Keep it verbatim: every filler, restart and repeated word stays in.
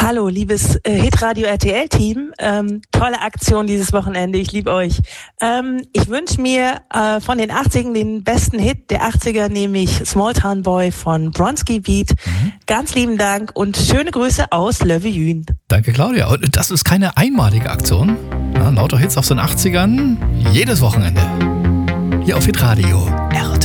Hallo, liebes äh, Hitradio R T L-Team. Ähm, tolle Aktion dieses Wochenende, ich liebe euch. Ähm, ich wünsche mir äh, von den achtzigern den besten Hit der achtziger, nämlich Small Town Boy von Bronski Beat. Mhm. Ganz lieben Dank und schöne Grüße aus Löwe-Jün. Danke, Claudia. Und das ist keine einmalige Aktion. Ja, lauter Hits aus den achtzigern, jedes Wochenende. Hier auf Hitradio R T L.